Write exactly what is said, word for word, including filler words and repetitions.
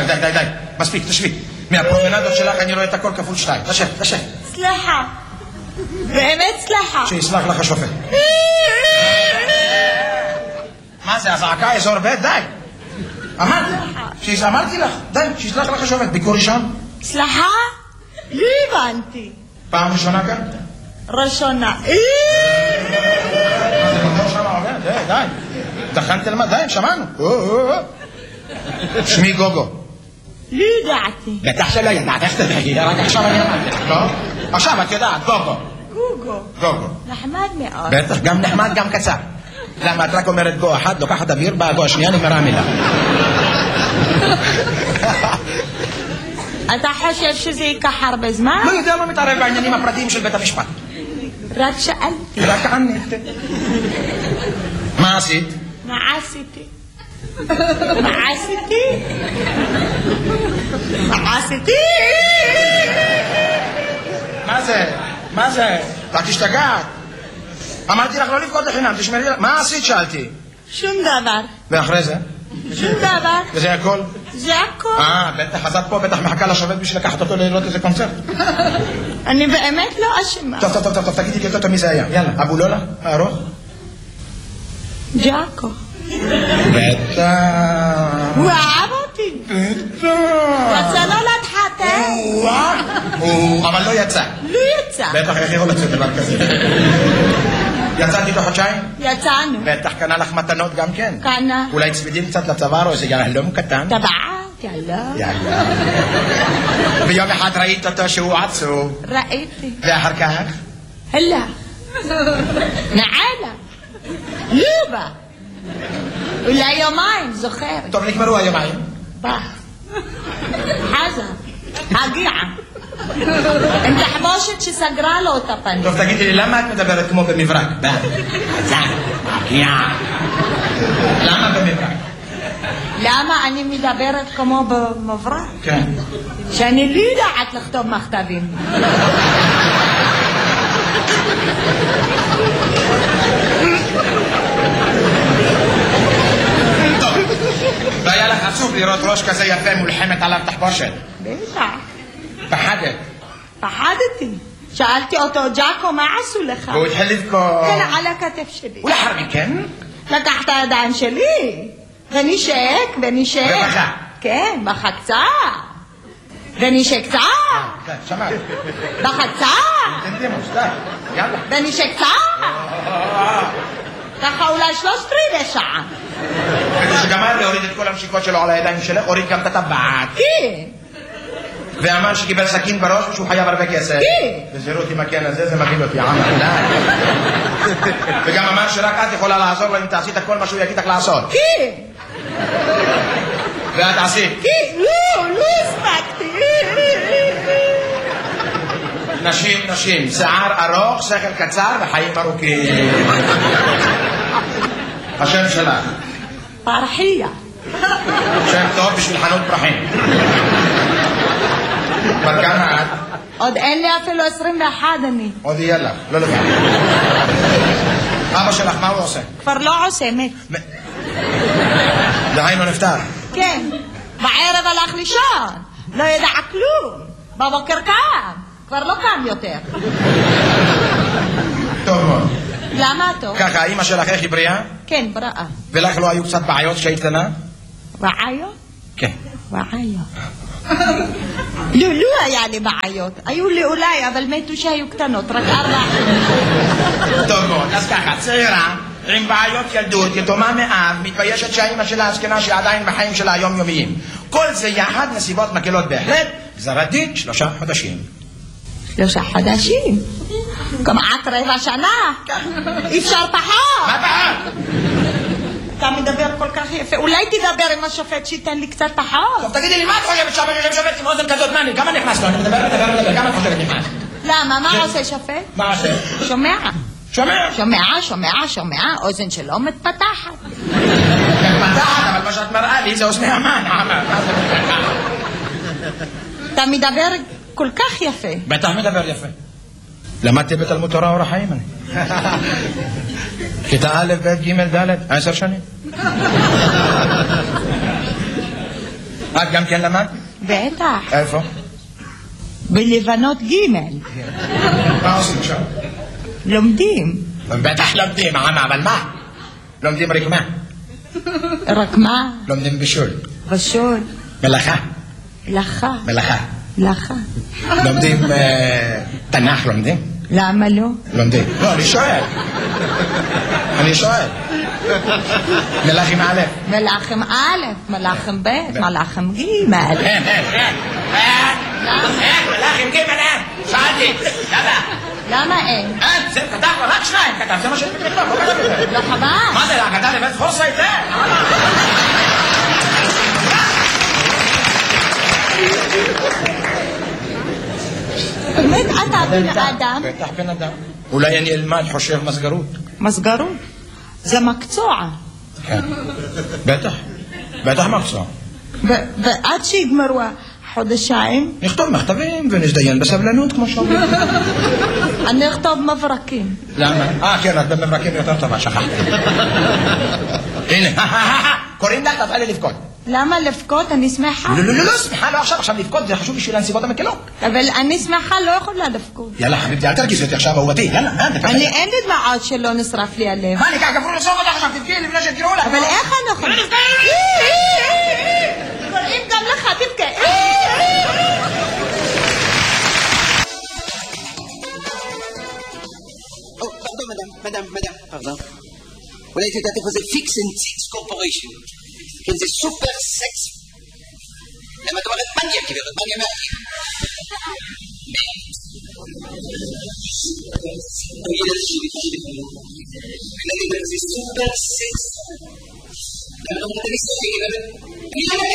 די, די, די, די. מספיק, תשבי. מהפרומנדות שלך אני רואה את הכל כפול שתיים. תשב, תשב. סליחה. באמת סליחה. שיסלח לך השופט. מה זה, הזעקה אזור ב'? די. אמרתי, אמרתי לך, די, שיסלח לך השופט. ביקור ראשון? סליחה? לא הבנתי. פעם ראשונה כאן? ראשונה. מה זה, בטוח שמה עובד? די, די. דחנת למה? די, שמענו. שמי גוגו. לא ידעתי. בטח שלא ידעת, איך תדעי? רק עכשיו אני אמרתי לך, לא? עכשיו את יודעת, גוגו. גוגו. גוגו. נחמד מאוד. בטח, גם נחמד, גם קצר. למה את רק אומרת גו אחת, לוקחת אוויר, באה גו השנייה, נגמרה המילה. אתה חושב שזה ייקח הרבה זמן? לא יודע, לא מתערב בעניינים הפרטיים של בית המשפט. רק שאלתי. רק ענית. מה עשית? מה עשיתי? מה עשיתי? מה עשיתי? מה זה? מה זה? רק תשתגעת. אמרתי לך לא לבכות לחינם, תשמרי לך. מה עשית? שאלתי. שום דבר. ואחרי זה? שום דבר. וזה הכל? זה הכל. אה, בטח, אז את פה בטח מחכה לשופט בשביל לקחת אותו לראות איזה קונצרט. אני באמת לא אשמה. טוב, טוב, טוב, טוב, תגידי לי אותו מי זה היה. יאללה, אבו לולה, הארוך? ג'אקו. בטח. הוא אהב אותי. בטח. רצה לא להתחתן. אבל לא יצא. לא יצא. בטח, איך יכול לצאת דבר כזה? יצאת איתו חודשיים? יצאנו. בטח קנה לך מתנות גם כן. קנה. אולי צמידים קצת לצוואר או איזה יהלום קטן? טבעת, יאללה. יאללה. ויום אחד ראית אותו שהוא עצוב. ראיתי. ואחר כך? הלך. נעלה. לא בא. אולי יומיים, זוכרת. טוב, נגמרו היומיים. בא. חזר. הגיעה. עם תחבושת שסגרה לו את הפנים. טוב, תגידי לי, למה את מדברת כמו במברק? בא. חזר. הגיעה. למה במברק? למה אני מדברת כמו במברק? כן. שאני לא יודעת לכתוב מכתבים. טוב, והיה לך עצוב לראות ראש כזה יפה מולחמת עליו תחבושת. בטח. פחדת. פחדתי. שאלתי אותו, ג'אקו, מה עשו לך? והוא התחיל לבכות. כן, על הכתף שלי. ולאחר מכן? לקח את הידיים שלי, ונשק, ונשק. ובכה. כן, בכה קצת. ונשק קצת. כן, שמעת. בכה קצת. תנדימוס, די, יאללה. ונשק קצת. ככה אולי שלושת רבעי שעה. וכשגמר להוריד את כל המשיקות שלו על הידיים שלך, הוריד גם את הטבעת. כן. ואמר שקיבל סכין בראש ושהוא חייב הרבה כסף. כן. וזירו אותי מכן הזה, זה מגעיל אותי, עמר, די. וגם אמר שרק את יכולה לעזור לו אם תעשית כל מה שהוא יגיד לך לעשות. כן. ואת עשית. כן, לא, לא הספקתי. נשים, נשים, שיער ארוך, שכל קצר וחיים ארוכים. השם שלך. פרחיה. שם טוב בשביל חנות פרחים. בר כמה את? עוד אין לי אפילו עשרים ואחת אני. עוד יהיה לך, לא לבד. אבא שלך, מה הוא עושה? כבר לא עושה, מת. דהיינו נפטר. כן. בערב הלך לישון. לא ידע כלום. בבוקר קם. כבר לא קם יותר. טוב מאוד. למה טוב? ככה, אמא שלך איך היא בריאה? כן, בריאה. ולך לא היו קצת בעיות כשהיית קטנה? בעיות? כן. בעיות. לא, לא היה לי בעיות. היו לי אולי, אבל מתו שהיו קטנות, רק ארבע. טוב מאוד, אז ככה, צעירה, עם בעיות ילדות, יתומה מאב, מתביישת שהאמא שלה הזקנה שעדיין בחיים שלה היומיומיים. כל זה יחד נסיבות מקלות בהחלט, גזר הדין שלושה חודשים. שלושה חודשים? כמעט רבע שנה? אי אפשר פחות. מה פחות? אתה מדבר כל כך יפה, אולי תדבר עם השופט שייתן לי קצת פחות. טוב, תגידי לי, מה את חושבת שהבן שופט עם אוזן כזאת? מה, כמה נכנס לו? אני מדבר, מדבר, מדבר, כמה את חושבת נכנס? למה? מה עושה שופט? מה עושה? שומע. שומע? שומע, שומע, שומע, אוזן שלו מתפתחת. מתפתחת, אבל מה שאת מראה לי זה אוזני המן. אתה מדבר כל כך יפה. בטח מדבר יפה. למדתי בתלמוד תורה אור החיים אני. כיתה א', ב', ג', ד', עשר שנים. את גם כן למד? בטח. איפה? בלבנות ג'. מה עושים עכשיו? לומדים. בטח לומדים, אבל מה? לומדים רק מה? רק מה? לומדים בישול. בישול. מלאכה. מלאכה. מלאכה. מלאכה. לומדים תנ"ך, לומדים? למה לא? לומדים. לא, אני שואל. אני שואל. מלאכים א'. מלאכים א', מלאכים ב', מלאכים ג'. אין, אין, אין. אין, מלאכים ג' אין. שאלתי. יאללה. למה אין? אין, זה כתב, רק שניים כתב, זה מה שאני מכתוב, לא כתב את זה. לא חבל. מה זה, כתב לבית חורסה את זה? באמת, אתה בן אדם? בטח בן אדם. אולי אני אלמד חושב מסגרות. מסגרות? זה מקצוע. כן. בטח. בטח מקצוע. ועד שיגמרו החודשיים... נכתוב מכתבים ונזדיין בסבלנות כמו שאומרים. אני אכתוב מברקים. למה? אה, כן, את במברקים יותר טובה, שכחתי. הנה, קוראים לך, תתחילי לבכות. למה לבכות? אני שמחה. לא, לא, לא, לא, שמחה לא עכשיו, עכשיו לבכות, זה חשוב בשביל הנסיבות המקלות. אבל אני שמחה, לא יכולה לבכות. יאללה, חביבתי, אל תרגיזי אותי עכשיו, אהובתי, יאללה, אני אין לי דמעות שלא נשרף לי הלב. מה, אני כך גברו לסוף אותך עכשיו, תבכי לפני שתקראו לך. אבל איך אני יכולה? קוראים גם לך, תבכה. פרדון, מדאם, מדאם, מדאם, פרדון. אולי את יודעת איפה זה פיקס אנד סיקס קורפוריישן. כן, זה סופר סקס. למה את אומרת מניה, גברת, מניה מהכי. זה סופר סקס. למה את אומרת אני סופר, גברת? אני לא